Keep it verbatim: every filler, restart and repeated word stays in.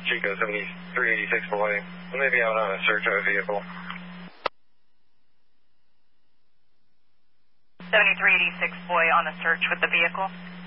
Chico, seventy-three eighty-six boy. Maybe out on a search of a vehicle. seventy-three eighty-six boy on a search with the vehicle.